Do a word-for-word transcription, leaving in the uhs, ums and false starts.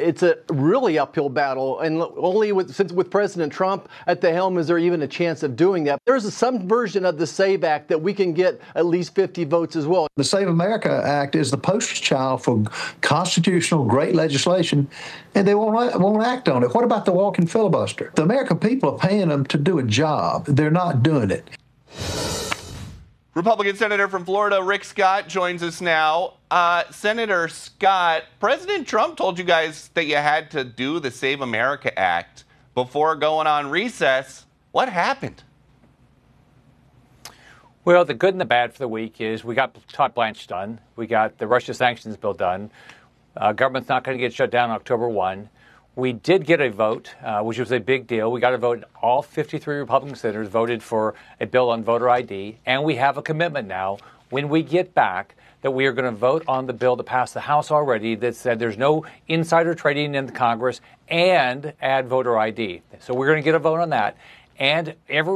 it's a really uphill battle. And only with, since with President Trump at the helm is there even a chance of doing that. There's a, some version of the SAVE Act that we can get at least fifty votes as well. The Save America Act is the poster child for constitutional great legislation, and they won't, won't act on it. What about the walking filibuster? The American people are paying them to do a job. They're not doing it. Republican Senator from Florida, Rick Scott, joins us now. Uh, Senator Scott, President Trump told you guys that you had to do the Save America Act before going on recess. What happened? Well, the good and the bad for the week is we got Todd Blanche done. We got the Russia sanctions bill done. Uh, government's not going to get shut down October first. We did get a vote, uh, which was a big deal. We got a vote. All fifty-three Republican senators voted for a bill on voter I D. And we have a commitment now, when we get back, that we are going to vote on the bill that passed the House already that said there's no insider trading in the Congress and add voter I D. So we're going to get a vote on that. And every